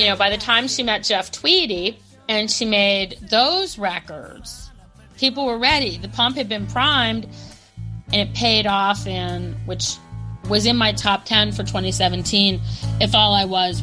by the time she met Jeff Tweedy and she made those records, people were ready. The pump had been primed, and it paid off, which was in my top 10 for 2017, If All I Was